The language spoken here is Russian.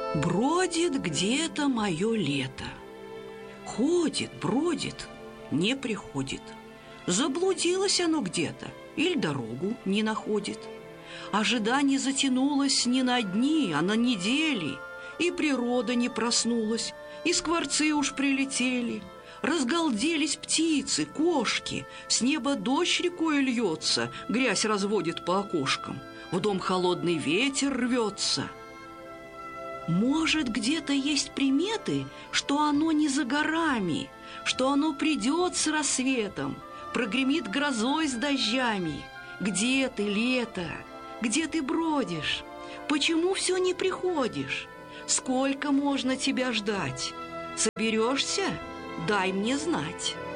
Бродит где-то мое лето. Ходит, бродит, не приходит. Заблудилось оно где-то или дорогу не находит. Ожидание затянулось не на дни, а на недели. И природа не проснулась, и скворцы уж прилетели. Разгалделись птицы, кошки. С неба дождь рекой льется, грязь разводит по окошкам. В дом холодный ветер рвется. Может, где-то есть приметы, что оно не за горами, что оно придет с рассветом, прогремит грозой с дождями. Где ты, лето? Где ты бродишь? Почему все не приходишь? Сколько можно тебя ждать? Соберешься? Дай мне знать.